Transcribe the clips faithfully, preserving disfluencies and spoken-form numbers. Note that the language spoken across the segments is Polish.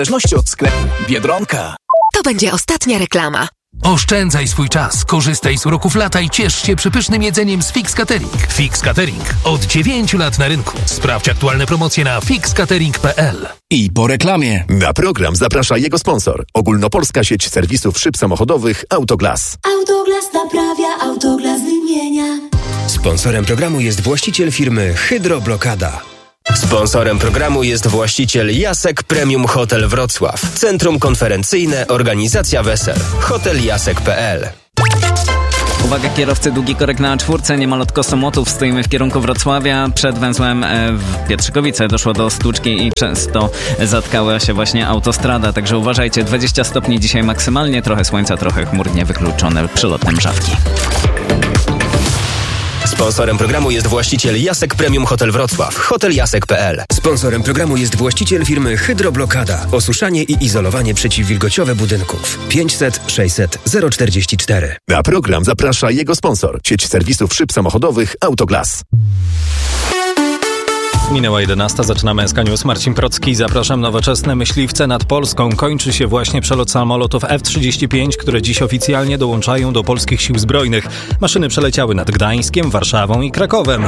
zależności od sklepu. Biedronka. To będzie ostatnia reklama. Oszczędzaj swój czas, korzystaj z uroków lata i ciesz się przepysznym jedzeniem z Fix Catering. Fix Catering. Od dziewięciu lat na rynku. Sprawdź aktualne promocje na fix catering kropka p l. I po reklamie. Na program zaprasza jego sponsor. Ogólnopolska sieć serwisów szyb samochodowych Autoglas. Autoglas naprawia, Autoglas wymienia. Sponsorem programu jest właściciel firmy Hydroblokada. Sponsorem programu jest właściciel Jasek Premium Hotel Wrocław. Centrum konferencyjne, organizacja wesel. hotel jasek kropka p l. Uwaga, kierowcy, długi korek na czwórce, niemal od Kosomotów stoimy w kierunku Wrocławia. Przed węzłem w Pietrzykowice doszło do stłuczki i przez to zatkała się właśnie autostrada. Także uważajcie, dwadzieścia stopni dzisiaj maksymalnie, trochę słońca, trochę chmur, niewykluczone przelotne mrzawki. Sponsorem programu jest właściciel Jasek Premium Hotel Wrocław. hotel jasek kropka p l. Sponsorem programu jest właściciel firmy Hydroblokada. Osuszanie i izolowanie przeciwwilgociowe budynków. pięćset sześćset zero czterdzieści cztery. Na program zaprasza jego sponsor. Sieć serwisów szyb samochodowych Autoglas. Minęła jedenasta, zaczynamy S K News. Marcin Procki, zapraszam. Nowoczesne myśliwce nad Polską. Kończy się właśnie przelot samolotów F trzydzieści pięć, które dziś oficjalnie dołączają do polskich sił zbrojnych. Maszyny przeleciały nad Gdańskiem, Warszawą i Krakowem.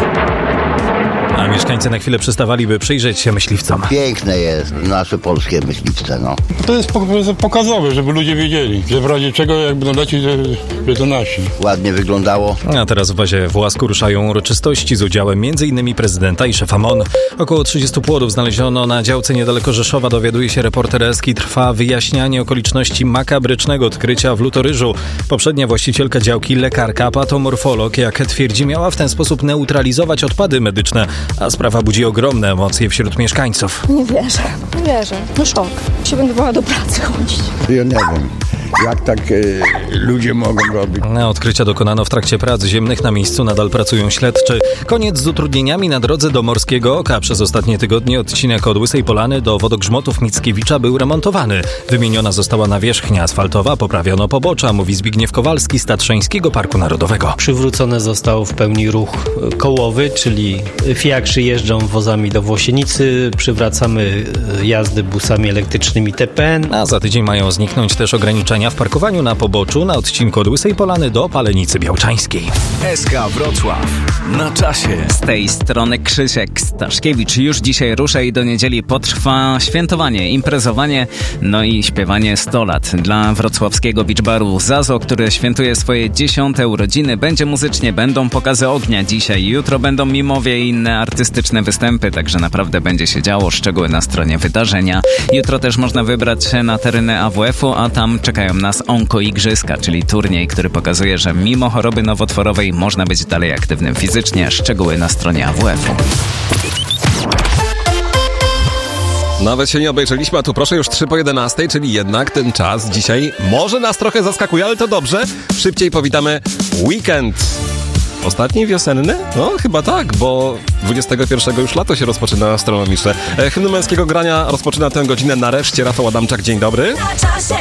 A mieszkańcy na chwilę przystawali, by przyjrzeć się myśliwcom. Piękne jest nasze polskie myśliwce, no. To jest pokazowe, żeby ludzie wiedzieli, że w razie czego jak będą lecieć, że to nasi. Ładnie wyglądało. A teraz w bazie w Łasku ruszają uroczystości z udziałem m.in. prezydenta i szefa M O N. Około trzydziestu płodów znaleziono na działce niedaleko Rzeszowa, dowiaduje się reporter Eski. Trwa wyjaśnianie okoliczności makabrycznego odkrycia w Lutoryżu. Poprzednia właścicielka działki, lekarka, patomorfolog, jak twierdzi, miała w ten sposób neutralizować odpady medyczne, a sprawa budzi ogromne emocje wśród mieszkańców. Nie wierzę, nie wierzę. No szok. Się będę bała do pracy chodzić. Ja nie wiem, jak tak y, ludzie mogą robić. Na odkrycia dokonano w trakcie prac ziemnych. Na miejscu nadal pracują śledczy. Koniec z utrudnieniami na drodze do Morskiego Oka. Przez ostatnie tygodnie odcinek od Łysej Polany do Wodogrzmotów Mickiewicza był remontowany. Wymieniona została nawierzchnia asfaltowa, poprawiono pobocza, mówi Zbigniew Kowalski z Tatrzańskiego Parku Narodowego. Przywrócony został w pełni ruch kołowy, czyli fiakrzy jeżdżą wozami do Włosienicy, przywracamy jazdy busami elektrycznymi T P N. A za tydzień mają zniknąć też ograniczenia w parkowaniu na poboczu na odcinku od Łysej Polany do Palenicy Białczańskiej. S K Wrocław. Na czasie. Z tej strony Krzysiek Staszkiewicz. Już dzisiaj rusza i do niedzieli potrwa świętowanie, imprezowanie, no i śpiewanie sto lat. Dla wrocławskiego beach baru Zazo, który świętuje swoje dziesiąte urodziny, będzie muzycznie, będą pokazy ognia dzisiaj. Jutro będą mimowie i inne artystyczne występy, także naprawdę będzie się działo. Szczegóły na stronie wydarzenia. Jutro też można wybrać się na tereny A W F-u, a tam czekają nas Onkoigrzyska, czyli turniej, który pokazuje, że mimo choroby nowotworowej można być dalej aktywnym fizycznie. Szczegóły na stronie A W F-u. Nawet się nie obejrzeliśmy, a tu proszę już trzy po jedenastej, czyli jednak ten czas dzisiaj może nas trochę zaskakuje, ale to dobrze. Szybciej powitamy weekend. Ostatni wiosenny? No chyba tak, bo dwudziestego pierwszego już lato się rozpoczyna astronomiczne. Hymnu męskiego grania rozpoczyna tę godzinę nareszcie Rafał Adamczak. Dzień dobry. Na czasie.